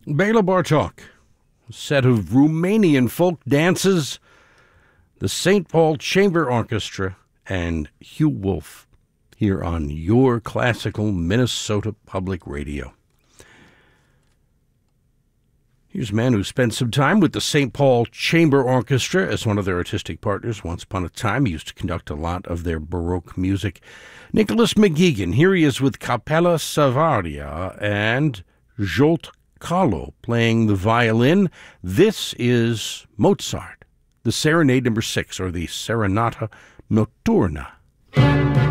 Bela Bartok, a set of Romanian folk dances, the St. Paul Chamber Orchestra, and Hugh Wolf here on Your Classical Minnesota Public Radio. Here's a man who spent some time with the St. Paul Chamber Orchestra as one of their artistic partners. Once upon a time, he used to conduct a lot of their Baroque music. Nicholas McGeegan, here he is with Capella Savaria and Zsolt Kalo playing the violin. This is Mozart, the Serenade No. 6, or the Serenata Notturna.